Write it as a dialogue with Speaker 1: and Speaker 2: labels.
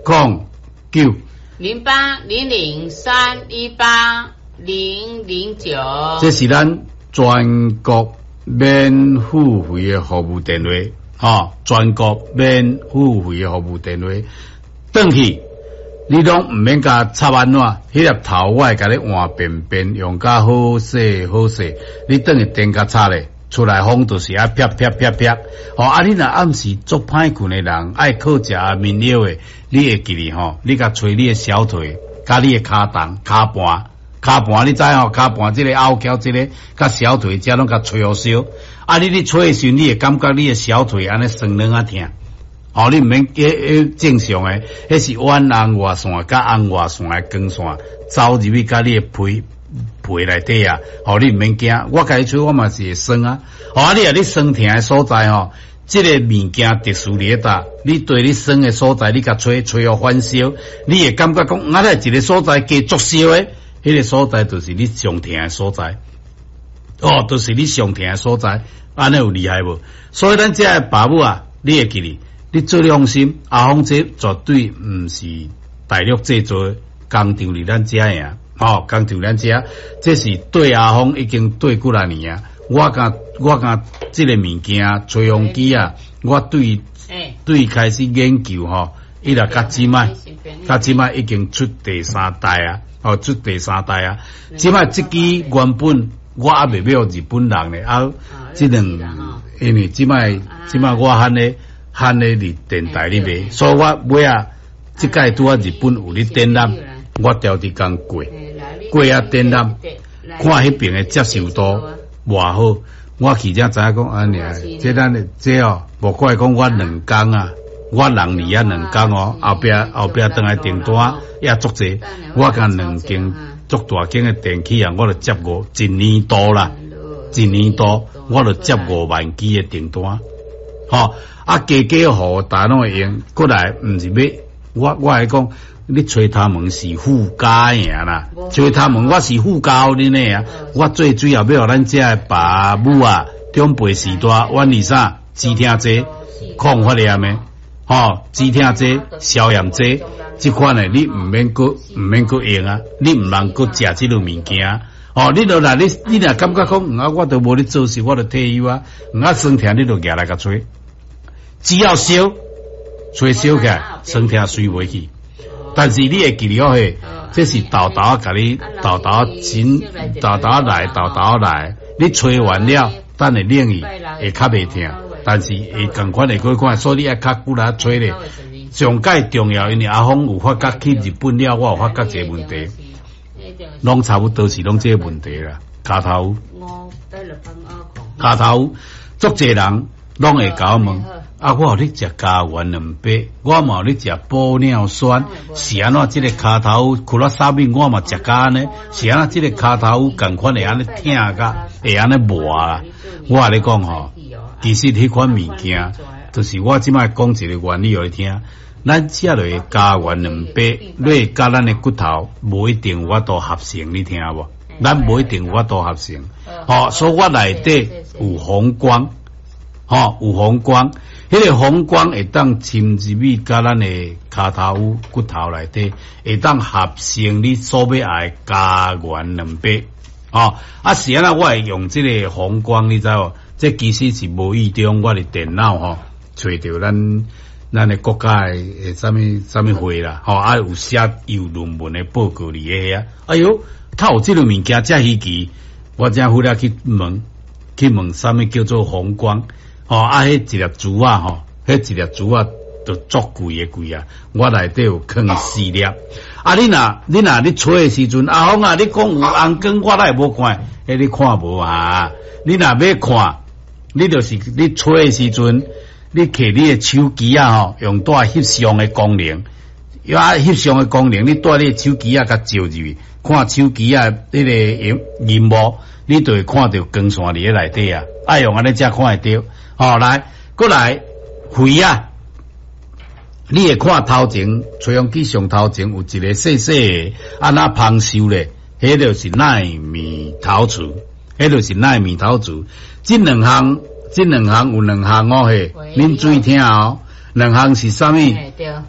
Speaker 1: 0800318009，
Speaker 2: 这是咱全国免付费的服务电话，全国免付费的服务电话，转去。你拢毋免甲插安怎，迄粒头我会甲你换便便，用甲好势好势。你等于电甲插咧，出来风就是啊啪啪啪啪。你若暗时足歹困的人，爱靠食面药的，你会记哩你甲捶你的小腿，甲你的骹襠、骹盘你知骹盘即个拗翘即个，甲小腿遮拢甲捶好烧。你捶的时，你会感觉你的小腿安尼酸软啊疼。你毋免正常诶，迄是弯红外线甲红外线诶光线走入去甲你诶皮内底啊！你毋免惊，我甲你吹，我嘛是会酸啊！你酸疼诶所在即个物件特殊咧搭，你对你酸诶所在，你甲吹互反烧，你会感觉讲，一个所在加足烧诶，迄个所在就是你上疼诶所在。就是你上疼诶所在，安尼有厉害无？所以咱遮诶爸母啊，你会记哩。你做放心，阿芳这绝对毋是大陆制作，工厂伫咱遮呀，工厂咱遮，这是对阿芳已经对几啊年啊。我甲这个物件吹风机啊，我对开始研究伊拉甲即摆已经出第三代啊，出第三代啊。即摆即支原本我还未买日本人咧，即两因为即摆我喊咧伫电台里面，所以我买即届拄日本有咧展览，我调伫讲过展览，看迄边诶接受度偌好，我去才知影讲安尼，这咱的这无怪讲我2工啊，我人离2工后壁转来订单也足济，我甲2间足大间诶电器我就接一年多啦，我就接5万支诶订单。家户大拢会用，过来毋是要我会讲，你吹他们是附加呀啦，吹他们我是附加恁诶啊，我最主要要互咱遮诶爸母啊，长辈时代阮二三止疼剂、抗发炎诶，止疼剂、消炎剂，即款诶你毋免搁用啊，你毋通搁食即类物件。你落来你若感觉讲，我都无咧做事，我就退休啊，酸疼你就举来甲吹。只要烧，吹烧起来，酸疼随袂去。但是你会记了嘿，这是豆豆甲你豆豆来，你吹完了，等下冷去会较袂疼，但是会共款会过看，所以你爱较久来吹咧。上介重要，因为阿峰有发觉去日本了，我有发觉这个问题，拢差不多是拢这个问题啦。骹头足侪人拢会甲我问。我有咧食家园2杯，我嘛有咧食玻尿酸，是安怎即个骹头苦了3米，我嘛食甲呢？是安怎即个骹头共款会安尼疼甲，会安尼磨啊？我咧讲其实迄款物件，就是我即摆讲一个原理互你听。咱食落家园2杯，你甲咱的骨头无一定有法度合成，你听无？咱无一定有法度合成。所以我内底有红光，有红光。迄个红光会当侵入去甲咱的骹头骨头内底，会当合成你所要爱家园2杯。是安那我会用这个红光，你知无？这其实是无意中我的电脑找到咱的国家的什么会啦，有写有论文的报告里个啊。哎哟，他有这个物件遮稀奇，我真回来去问什么叫做红光。迄一粒珠啊，迄一粒珠啊，就足贵啊！我内底有放4粒。你若你吹的时阵，阿峰啊，你讲有红光，我来无看，你看无啊？你若要看，你就是你吹的时阵，你摕你的手机啊，用带翕相的功能，翕相的功能，你带你的手机啊，甲照入去，看手机啊，那个荧幕，你就会看到光线伫内底啊。爱用安尼才看会到。来，过来，肺啊！你会看头前，吹风机上头前有一个细细的，安那芳收咧，迄就是奈米头柱，迄就是奈米头柱。这两项有2项嘿，恁注意听2项是啥物？